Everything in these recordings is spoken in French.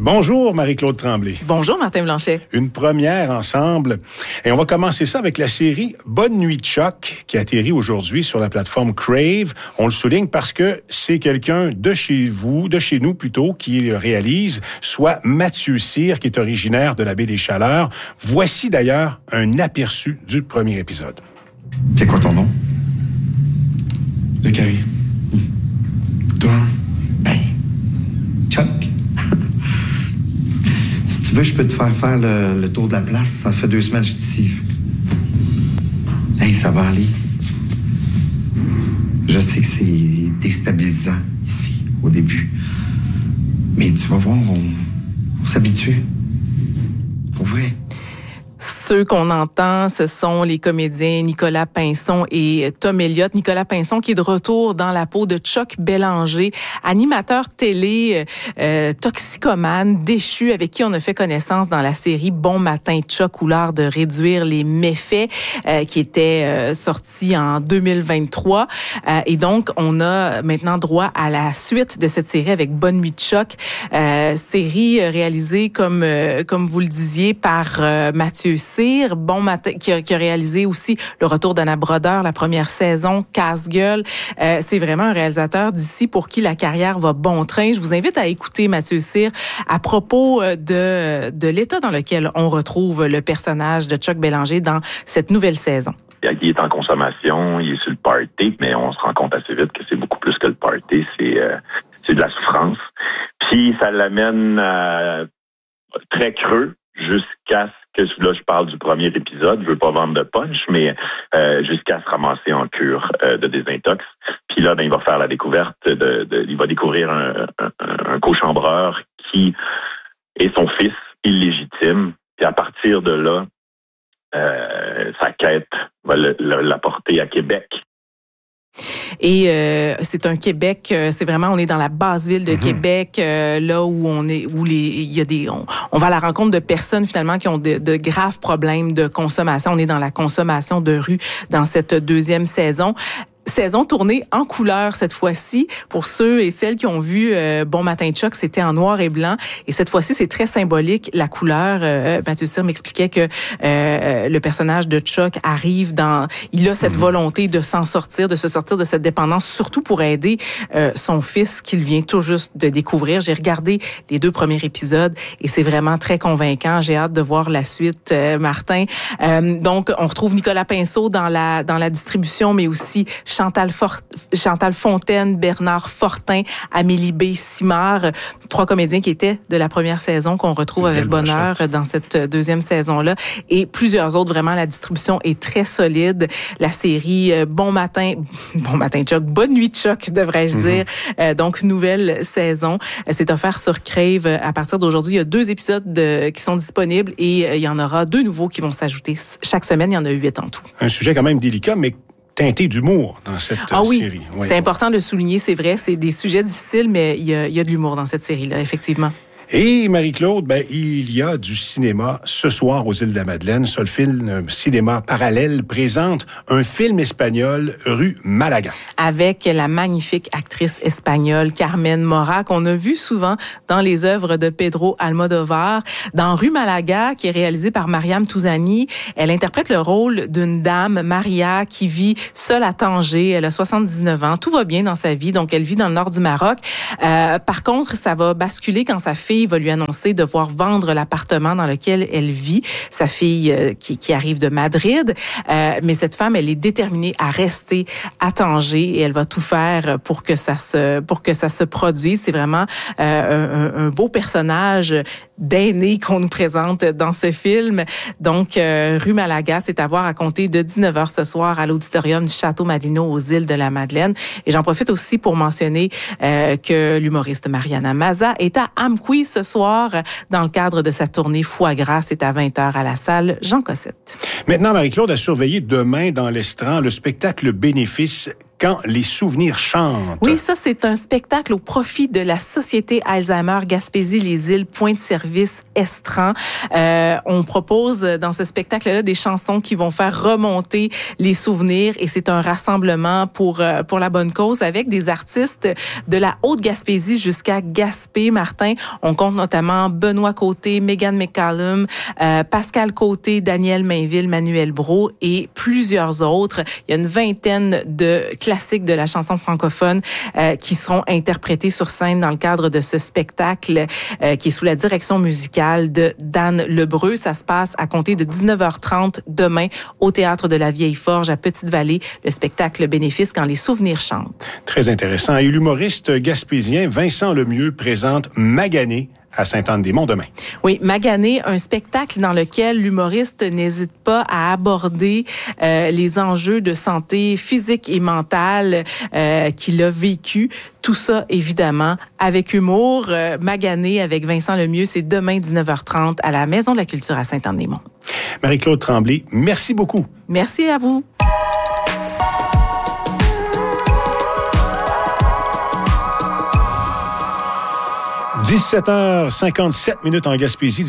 Bonjour Marie-Claude Tremblay. Bonjour Martin Blanchet. Une première ensemble. Et on va commencer ça avec la série Bonne nuit Chuck qui atterrit aujourd'hui sur la plateforme Crave. On le souligne parce que c'est quelqu'un de chez vous, de chez nous plutôt, qui le réalise, soit Mathieu Cyr qui est originaire de la baie des Chaleurs. Voici d'ailleurs un aperçu du premier épisode. C'est quoi ton nom? Zachary. Toi? Ben, Chuck. Si tu veux, je peux te faire le tour de la place. Ça fait 2 semaines que je suis ici. Hey, ça va aller. Je sais que c'est déstabilisant ici, au début. Mais tu vas voir, on s'habitue. Pour vrai. Ceux qu'on entend, ce sont les comédiens Nicolas Pinson et Tom Elliott. Nicolas Pinson qui est de retour dans la peau de Chuck Bélanger, animateur télé, toxicomane, déchu, avec qui on a fait connaissance dans la série Bon matin Chuck ou l'art de réduire les méfaits, qui était sortie en 2023. Et donc, on a maintenant droit à la suite de cette série avec Bonne nuit Chuck, série réalisée comme vous le disiez par Mathieu Cyr, Bon matin, qui a réalisé aussi le retour d'Anna Brodeur, la première saison, Casse-gueule. C'est vraiment un réalisateur d'ici pour qui la carrière va bon train. Je vous invite à écouter Mathieu Cyr à propos de l'état dans lequel on retrouve le personnage de Chuck Bélanger dans cette nouvelle saison. Il est en consommation, il est sur le party, mais on se rend compte assez vite que c'est beaucoup plus que le party, c'est de la souffrance. Puis ça l'amène très creux jusqu'à ce que, là je parle du premier épisode, je veux pas vendre de punch, mais jusqu'à se ramasser en cure de désintox. Puis là, il va faire la découverte il va découvrir un cochambreur qui est son fils illégitime. Puis à partir de là, sa quête va l'apporter à Québec. Et c'est un Québec, c'est vraiment, on est dans la basse ville de Québec, là où on va à la rencontre de personnes finalement qui ont de graves problèmes de consommation. On est dans la consommation de rue dans cette deuxième saison. Saison tournée en couleur cette fois-ci. Pour ceux et celles qui ont vu Bon matin Chuck, c'était en noir et blanc. Et cette fois-ci, c'est très symbolique, la couleur. Mathieu Cyr m'expliquait que le personnage de Chuck il a cette volonté de s'en sortir, de se sortir de cette dépendance, surtout pour aider son fils qu'il vient tout juste de découvrir. J'ai regardé les 2 premiers épisodes et c'est vraiment très convaincant. J'ai hâte de voir la suite, Martin. Donc, on retrouve Nicolas Pinson dans la distribution, mais aussi Chantal Fontaine, Bernard Fortin, Amélie B. Simard, 3 comédiens qui étaient de la première saison qu'on retrouve avec bonheur dans cette deuxième saison-là. Et plusieurs autres, vraiment, la distribution est très solide. La série Bon matin Chuck, Bonne nuit Chuck, devrais-je dire. Donc, nouvelle saison. C'est offert sur Crave à partir d'aujourd'hui. Il y a 2 épisodes qui sont disponibles et il y en aura 2 nouveaux qui vont s'ajouter. Chaque semaine, il y en a 8 en tout. Un sujet quand même délicat, mais teinté d'humour dans cette série. Oui, c'est important de le souligner, c'est vrai, c'est des sujets difficiles, mais il y a de l'humour dans cette série-là, effectivement. Et Marie-Claude, il y a du cinéma ce soir aux Îles-de-la-Madeleine. Solfilm Cinéma Parallèle présente un film espagnol, Rue Malaga. Avec la magnifique actrice espagnole Carmen Maura, qu'on a vue souvent dans les œuvres de Pedro Almodovar. Dans Rue Malaga, qui est réalisée par Mariam Touzani, elle interprète le rôle d'une dame, Maria, qui vit seule à Tanger. Elle a 79 ans. Tout va bien dans sa vie, donc elle vit dans le nord du Maroc. Par contre, ça va basculer quand sa fille va lui annoncer devoir vendre l'appartement dans lequel elle vit. Sa fille qui arrive de Madrid. Mais cette femme, elle est déterminée à rester à Tanger et elle va tout faire pour que ça se produise. C'est vraiment un beau personnage d'aîné qu'on nous présente dans ce film. Donc, Rue Malaga, c'est à voir à compter de 19h ce soir à l'auditorium du Château Madino aux îles de la Madeleine. Et j'en profite aussi pour mentionner que l'humoriste Mariana Maza est à Amqui ce soir dans le cadre de sa tournée Foie gras. C'est à 20h à la salle Jean Cossette. Maintenant, Marie-Claude a surveillé demain dans l'Estran le spectacle bénéfice Quand les souvenirs chantent. Oui, ça, c'est un spectacle au profit de la Société Alzheimer Gaspésie-les-Îles, point de service Estran. On propose dans ce spectacle-là des chansons qui vont faire remonter les souvenirs et c'est un rassemblement pour la bonne cause avec des artistes de la Haute-Gaspésie jusqu'à Gaspé. Martin, on compte notamment Benoît Côté, Megan McCallum, Pascal Côté, Daniel Mainville, Manuel Brault et plusieurs autres. Il y a une vingtaine de classiques de la chanson francophone qui seront interprétés sur scène dans le cadre de ce spectacle qui est sous la direction musicale de Dan Lebreu. Ça se passe à compter de 19h30 demain au Théâtre de la Vieille Forge à Petite-Vallée. Le spectacle bénéfice quand les souvenirs chantent. Très intéressant. Et l'humoriste gaspésien Vincent Lemieux présente Magané à Sainte-Anne-des-Monts demain. Oui, Magané, un spectacle dans lequel l'humoriste n'hésite pas à aborder les enjeux de santé physique et mentale qu'il a vécu. Tout ça, évidemment, avec humour. Magané avec Vincent Lemieux, c'est demain 19h30 à la Maison de la Culture à Sainte-Anne-des-Monts. Marie-Claude Tremblay, merci beaucoup. Merci à vous. 17h57 en Gaspésie,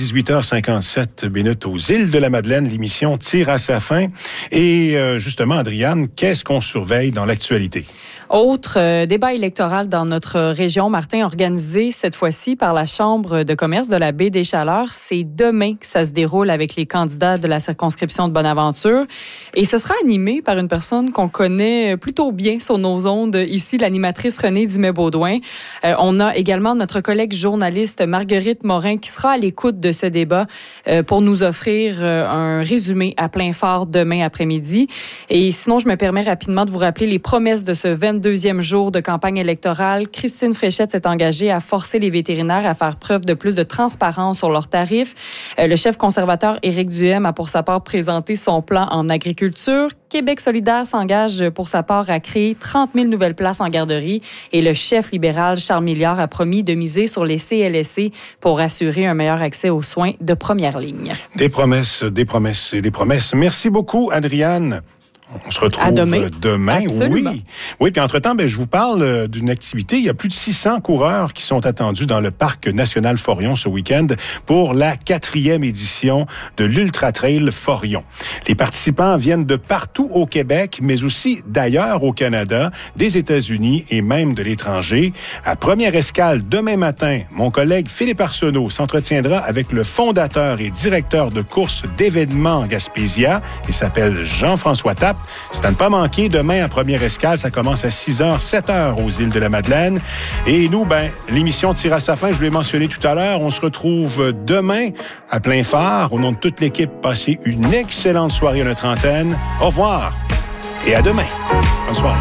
18h57 aux îles de la Madeleine. L'émission tire à sa fin. Et justement, Adriane, qu'est-ce qu'on surveille dans l'actualité? Autre débat électoral dans notre région, Martin, organisé cette fois-ci par la Chambre de commerce de la Baie des Chaleurs. C'est demain que ça se déroule avec les candidats de la circonscription de Bonaventure. Et ce sera animé par une personne qu'on connaît plutôt bien sur nos ondes ici, l'animatrice Renée Dumais-Baudouin. On a également notre collègue journaliste Marguerite Morin qui sera à l'écoute de ce débat pour nous offrir un résumé à plein phare demain après-midi. Et sinon, je me permets rapidement de vous rappeler les promesses de ce 22e jour de campagne électorale. Christine Fréchette s'est engagée à forcer les vétérinaires à faire preuve de plus de transparence sur leurs tarifs. Le chef conservateur Éric Duhem a pour sa part présenté son plan en agriculture. Québec solidaire s'engage pour sa part à créer 30 000 nouvelles places en garderie et le chef libéral Charles Milliard a promis de miser sur les CLSC pour assurer un meilleur accès aux soins de première ligne. Des promesses, des promesses et des promesses. Merci beaucoup, Adriane. On se retrouve demain. Absolument. Oui, puis entre-temps, je vous parle d'une activité. Il y a plus de 600 coureurs qui sont attendus dans le Parc national Forillon ce week-end pour la 4e édition de l'Ultra Trail Forillon. Les participants viennent de partout au Québec, mais aussi d'ailleurs au Canada, des États-Unis et même de l'étranger. À première escale, demain matin, mon collègue Philippe Arsenault s'entretiendra avec le fondateur et directeur de course d'événements Gaspésia. Il s'appelle Jean-François Tappe. C'est à ne pas manquer. Demain, à première escale, ça commence à 6h, 7h aux îles de la Madeleine. Et nous, l'émission tire à sa fin. Je l'ai mentionné tout à l'heure. On se retrouve demain à plein phare. Au nom de toute l'équipe, passez une excellente soirée à notre antenne. Au revoir et à demain. Bonne soirée.